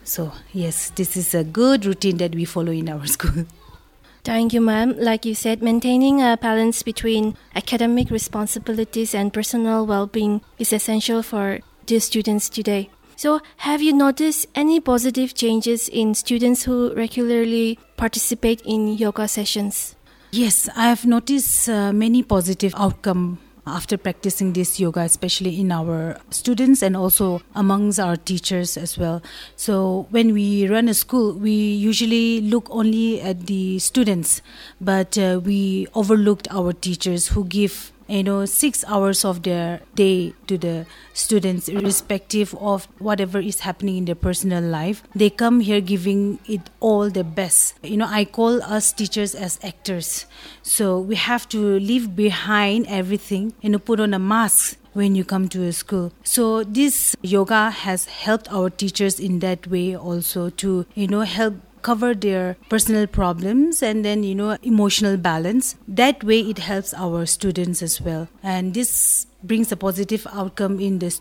So yes, this is a good routine that we follow in our school. Thank you, ma'am. Like you said, maintaining a balance between academic responsibilities and personal well-being is essential for the students today. So, have you noticed any positive changes in students who regularly participate in yoga sessions? Yes, I have noticed many positive outcome after practicing this yoga, especially in our students and also amongst our teachers as well. So when we run a school, we usually look only at the students, but we overlooked our teachers who give 6 hours of their day to the students, irrespective of whatever is happening in their personal life. They come here giving it all the best. I call us teachers as actors. So we have to leave behind everything, put on a mask when you come to a school. So this yoga has helped our teachers in that way also to, help cover their personal problems and then, emotional balance. That way it helps our students as well. And this brings a positive outcome in the